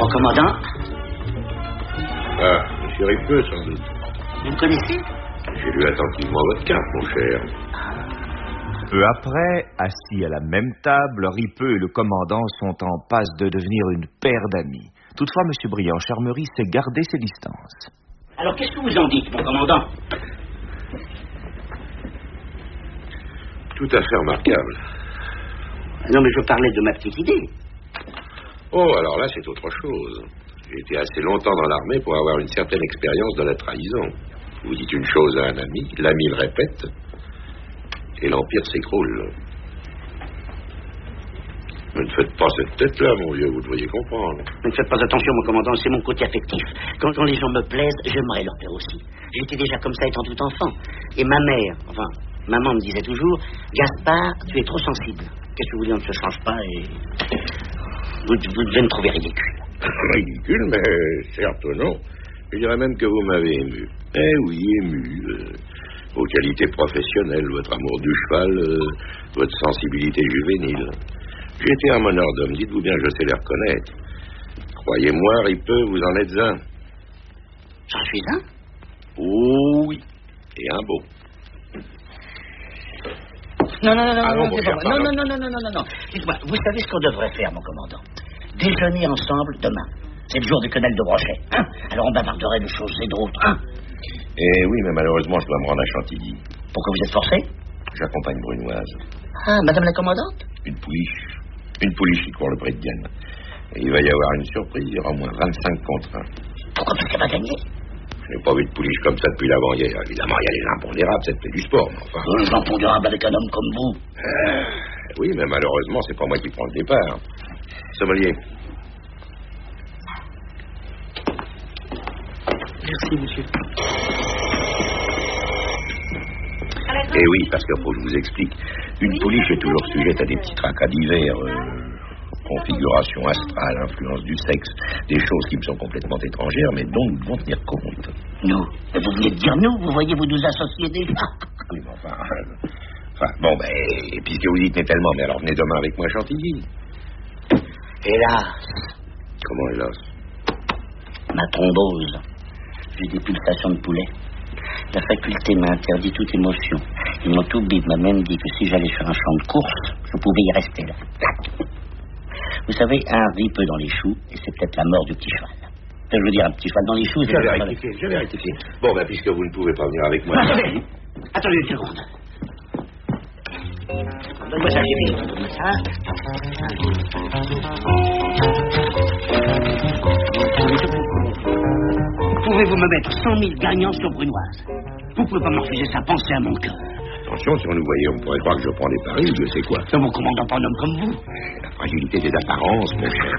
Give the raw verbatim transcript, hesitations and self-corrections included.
Mon commandant. Ah, monsieur Ripeux, sans doute. Vous me connaissez? J'ai lu attentivement votre carte, mon cher. Peu après, assis à la même table, Ripeux et le commandant sont en passe de devenir une paire d'amis. Toutefois, M. Briand-Charmery sait garder ses distances. Alors, qu'est-ce que vous en dites, mon commandant? Tout à fait remarquable. Non, mais je parlais de ma petite idée. Oh, alors là, c'est autre chose. J'ai été assez longtemps dans l'armée pour avoir une certaine expérience de la trahison. Vous dites une chose à un ami, l'ami le répète, et l'Empire s'écroule. Mais ne faites pas cette tête-là, mon vieux, vous devriez comprendre. Ne faites pas attention, mon commandant, c'est mon côté affectif. Quand, quand les gens me plaisent, j'aimerais leur plaire aussi. J'étais déjà comme ça étant tout enfant. Et ma mère, enfin, maman me disait toujours, Gaspard, tu es trop sensible. Qu'est-ce que vous voulez, on ne se change pas et... Vous, vous devez me trouver ridicule. Ridicule, mais certes non. Je dirais même que vous m'avez ému. Eh oui, ému. Euh, vos qualités professionnelles, votre amour du cheval, euh, votre sensibilité juvénile. J'ai été un monordome, dites-vous bien, je sais les reconnaître. Croyez-moi, Ripeux, vous en êtes un. J'en suis un? Oh oui, et un beau. Non, non, non, non, ah, non, non, non, cher, non, non, non, non, non, non, non, non. Dites-moi, vous savez ce qu'on devrait faire, mon commandant? Déjeuner ensemble demain. C'est le jour du quenelle de Brochet, hein? Alors on bavarderait de choses et d'autres, hein? Eh oui, mais malheureusement, je dois me rendre à Chantilly. Pourquoi vous êtes forcé? J'accompagne Brunoise. Ah, madame la commandante? Une pouliche. Une pouliche qui court le prix de Diane. Et il va y avoir une surprise, il y aura au moins vingt-cinq contre un. Pourquoi tu ne pas gagner? Je n'ai pas vu de pouliche comme ça depuis l'avant-hier. Évidemment, il y a les impondérables, c'est peut-être du sport, mais enfin... Les impondérables avec un homme comme vous? Euh, oui, mais malheureusement, c'est pas moi qui prends le départ. Sommelier. Merci, monsieur. Eh oui, parce qu'il faut que je vous explique. Une pouliche est toujours sujette à des petits tracas divers, euh, configuration astrale, influence du sexe, des choses qui me sont complètement étrangères, mais dont nous devons tenir compte. Nous? Vous venez de dire nous? Vous voyez, vous nous associez déjà. Oui, mais enfin... euh, enfin, bon, ben, puisque vous y tenez tellement, mais alors venez demain avec moi à Chantilly. Hélas. Comment hélas? Ma thrombose. J'ai des pulsations de poulet. La faculté m'a interdit toute émotion. Et mon toubib m'a même dit que si j'allais sur un champ de course, je pouvais y rester là. Vous savez, un Ripeux dans les choux, et c'est peut-être la mort du petit cheval. Je veux dire, un petit cheval dans les choux... Je vais rectifier, je vais rectifier. Bon, ben, puisque vous ne pouvez pas venir avec moi... Attendez, attendez une seconde. Donne-moi ça, j'ai fini. Donne-moi ça. Pouvez-vous me mettre cent mille gagnants sur Brunoise? Vous pouvez pas me refuser ça, pensez à mon cœur. Attention, si on nous voyait, on pourrait croire que je prends des paris, je sais quoi. C'est mon commandant, pas un homme comme vous. La fragilité des apparences, mon cher.